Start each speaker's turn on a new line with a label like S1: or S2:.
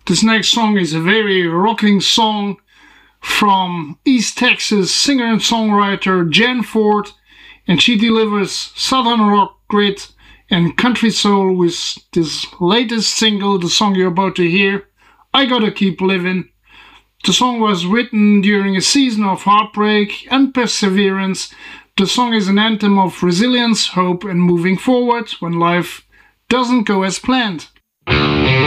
S1: This next song is a very rocking song from East Texas singer and songwriter Jen Ford, and she delivers southern rock, grit, and country soul with this latest single, the song you're about to hear, I Gotta Keep Living. The song was written during a season of heartbreak and perseverance. The song is an anthem of resilience, hope, and moving forward when life doesn't go as planned.